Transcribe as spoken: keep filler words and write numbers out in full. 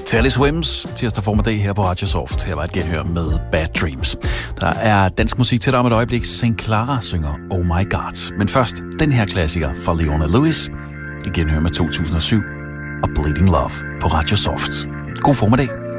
Telly Swims, tirsdag formiddag her på Radio Soft. Her var et genhør med Bad Dreams. Der er dansk musik til dig om et øjeblik. Saint Clara synger Oh My God. Men først den her klassiker fra Leona Lewis. Et genhør med to tusind og syv og Bleeding Love på Radio Soft. God formiddag.